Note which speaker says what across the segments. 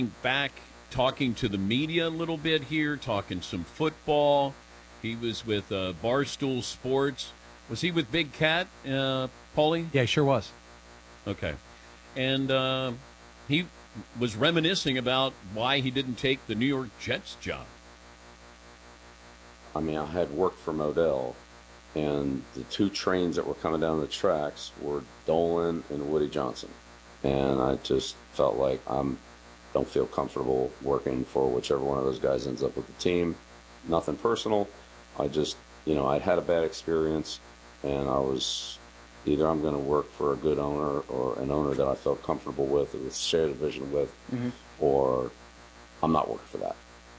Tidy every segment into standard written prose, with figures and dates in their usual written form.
Speaker 1: back talking to the media a little bit here, talking some football. He was with Barstool Sports. Was he with Big Cat, Paulie?
Speaker 2: Yeah, he sure was.
Speaker 1: Okay. And he was reminiscing about why he didn't take the New York Jets job.
Speaker 3: I mean, I had worked for Modell, and the two trains that were coming down the tracks were Dolan and Woody Johnson. And I just felt like don't feel comfortable working for whichever one of those guys ends up with the team. Nothing personal. I just, I'd had a bad experience, and I was either I'm going to work for a good owner or an owner that I felt comfortable with, or share the vision with, or I'm not working for that.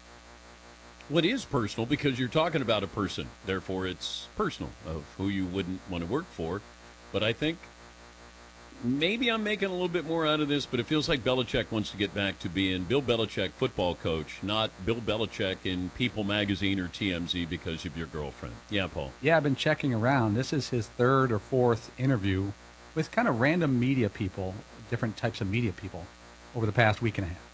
Speaker 1: What is personal, because you're talking about a person, therefore it's personal of who you wouldn't want to work for. But I think maybe I'm making a little bit more out of this, but it feels like Belichick wants to get back to being Bill Belichick, football coach, not Bill Belichick in People Magazine or TMZ because of your girlfriend. Yeah, Paul?
Speaker 2: Yeah, I've been checking around. This is his third or fourth interview with kind of random media people, different types of media people, over the past week and a half.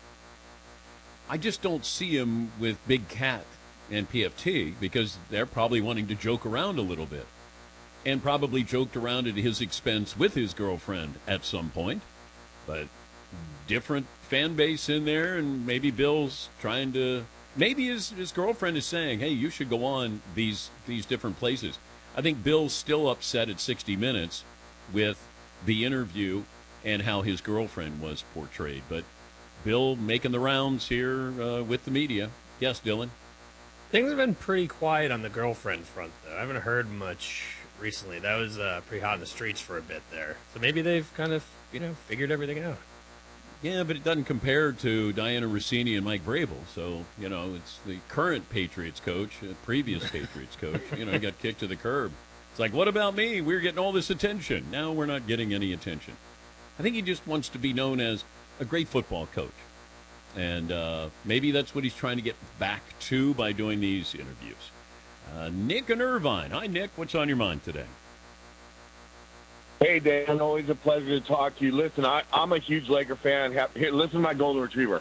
Speaker 1: I just don't see him with Big Cat and PFT because they're probably wanting to joke around a little bit. And probably joked around at his expense with his girlfriend at some point. But different fan base in there, and maybe Bill's trying to... Maybe his girlfriend is saying, hey, you should go on these different places. I think Bill's still upset at 60 Minutes with the interview and how his girlfriend was portrayed. But Bill making the rounds here with the media. Yes, Dylan?
Speaker 4: Things have been pretty quiet on the girlfriend front, though. I haven't heard much recently. That was pretty hot in the streets for a bit there. So maybe they've kind of, figured everything out.
Speaker 1: Yeah, but it doesn't compare to Diana Rossini and Mike Vrabel. So, it's the current Patriots coach, previous Patriots coach, got kicked to the curb. It's like, what about me? We're getting all this attention. Now we're not getting any attention. I think he just wants to be known as a great football coach. And maybe that's what he's trying to get back to by doing these interviews. Nick in Irvine. Hi, Nick. What's on your mind today?
Speaker 5: Hey, Dan. Always a pleasure to talk to you. Listen, I'm a huge Laker fan. Here, listen to my golden retriever.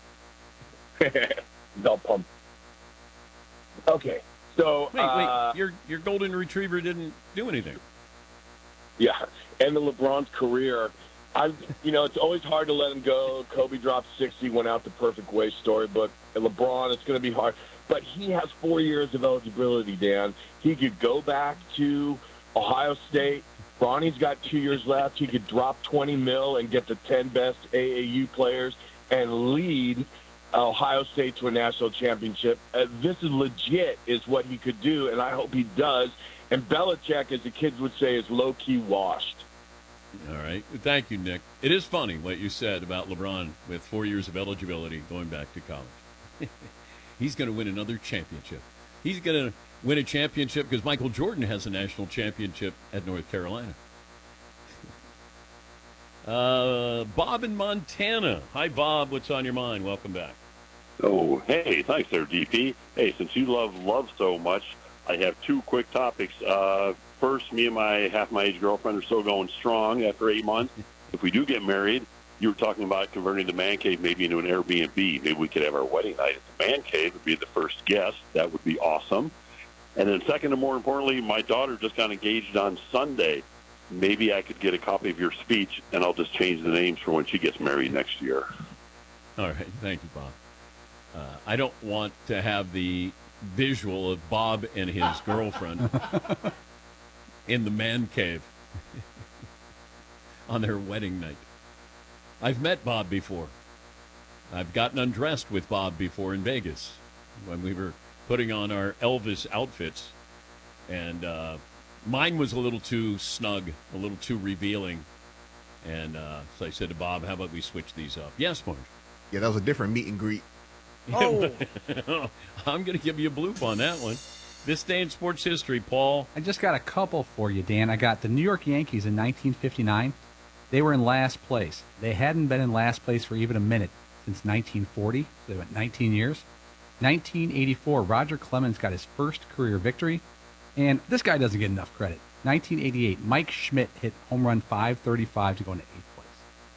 Speaker 5: Don't pump. Okay, so...
Speaker 1: Wait. Your golden retriever didn't do anything.
Speaker 5: Yeah, and the LeBron's career... it's always hard to let him go. Kobe dropped 60, went out the perfect way, storybook. And LeBron, it's going to be hard. But he has 4 years of eligibility, Dan. He could go back to Ohio State. Bronny's got 2 years left. He could drop $20 million and get the 10 best AAU players and lead Ohio State to a national championship. This is legit, is what he could do, and I hope he does. And Belichick, as the kids would say, is low-key washed.
Speaker 1: All right. Thank you, Nick. It is funny what you said about LeBron with 4 years of eligibility going back to college. He's going to win another championship. He's going to win a championship because Michael Jordan has a national championship at North Carolina. Bob in Montana. Hi, Bob. What's on your mind? Welcome back.
Speaker 6: Oh, hey. Thanks there, DP. Hey, since you love so much, I have two quick topics. First, me and half my age girlfriend are still going strong after 8 months. If we do get married, you were talking about converting the man cave maybe into an Airbnb. Maybe we could have our wedding night at the man cave and be the first guest. That would be awesome. And then second, and more importantly, my daughter just got engaged on Sunday. Maybe I could get a copy of your speech, and I'll just change the names for when she gets married next year.
Speaker 1: All right. Thank you, Bob. I don't want to have the visual of Bob and his girlfriend in the man cave on their wedding night. I've met Bob before. I've gotten undressed with Bob before in Vegas when we were putting on our Elvis outfits. And mine was a little too snug, a little too revealing. And so I said to Bob, how about we switch these up? Yes, Marge?
Speaker 7: Yeah, that was a different meet and greet.
Speaker 1: Oh. I'm going to give you a bloop on that one. This day in sports history, Paul.
Speaker 2: I just got a couple for you, Dan. I got the New York Yankees in 1959. They were in last place. They hadn't been in last place for even a minute since 1940. So they went 19 years. 1984, Roger Clemens got his first career victory. And this guy doesn't get enough credit. 1988, Mike Schmidt hit home run 535 to go into eighth